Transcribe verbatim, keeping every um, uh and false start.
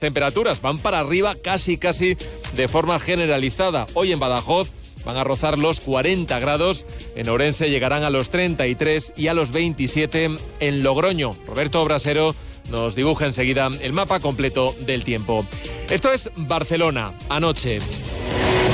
temperaturas van para arriba casi casi de forma generalizada. Hoy en Badajoz van a rozar los cuarenta grados, en Ourense llegarán a los treinta y tres y a los veintisiete en Logroño. Roberto Brasero nos dibuja enseguida el mapa completo del tiempo. Esto es Barcelona, anoche.